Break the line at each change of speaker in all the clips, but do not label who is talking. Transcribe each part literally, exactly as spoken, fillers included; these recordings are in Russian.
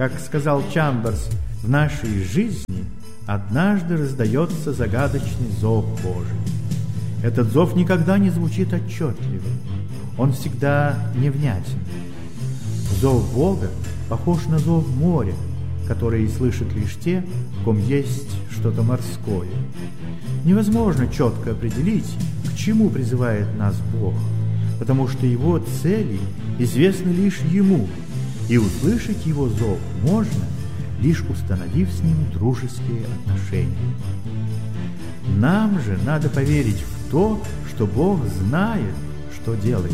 Как сказал Чамберс, в нашей жизни однажды раздается загадочный зов Божий. Этот зов никогда не звучит отчетливо, он всегда невнятен. Зов Бога похож на зов моря, который слышат лишь те, в ком есть что-то морское. Невозможно четко определить, к чему призывает нас Бог, потому что Его цели известны лишь Ему, и услышать Его зов можно, лишь установив с Ним дружеские отношения. Нам же надо поверить в то, что Бог знает, что делает.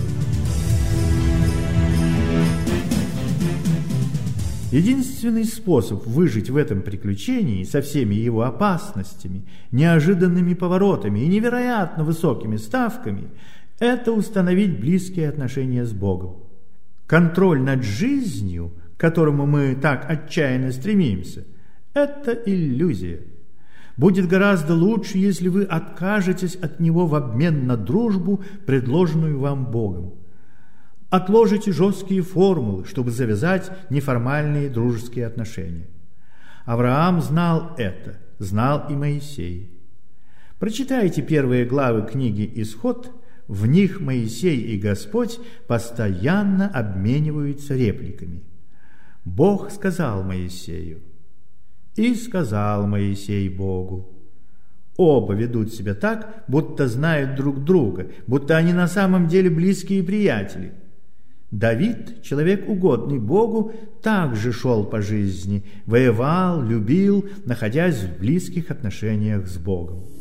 Единственный способ выжить в этом приключении со всеми его опасностями, неожиданными поворотами и невероятно высокими ставками – это установить близкие отношения с Богом. Контроль над жизнью, к которому мы так отчаянно стремимся – это иллюзия. Будет гораздо лучше, если вы откажетесь от него в обмен на дружбу, предложенную вам Богом. Отложите жесткие формулы, чтобы завязать неформальные дружеские отношения. Авраам знал это, знал и Моисей. Прочитайте первые главы книги «Исход», в них Моисей и Господь постоянно обмениваются репликами. Бог сказал Моисею, и сказал Моисей Богу. Оба ведут себя так, будто знают друг друга, будто они на самом деле близкие приятели. Давид, человек угодный Богу, также шел по жизни, воевал, любил, находясь в близких отношениях с Богом.